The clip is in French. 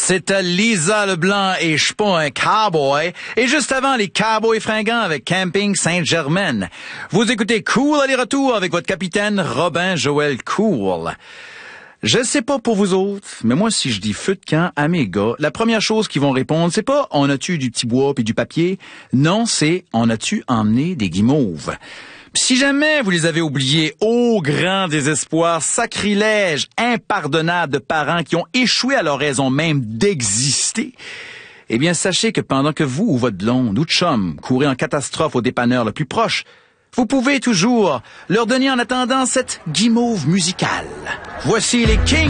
C'était Lisa Leblanc et Je suis pas un cowboy. Et juste avant, les Cowboys fringants avec Camping Sainte-Germaine. Vous écoutez Cool aller-retour avec votre capitaine Robin Joël Cool. Je sais pas pour vous autres, mais moi, si je dis feu de camp à mes gars, la première chose qu'ils vont répondre, c'est pas « on a-tu du petit bois puis du papier ?» Non, c'est « on a-tu emmené des guimauves ?» Si jamais vous les avez oubliés, au grand désespoir, sacrilège, impardonnable de parents qui ont échoué à leur raison même d'exister, eh bien, sachez que pendant que vous ou votre blonde ou chum courez en catastrophe au dépanneur le plus proche, vous pouvez toujours leur donner en attendant cette guimauve musicale. Voici les Kings.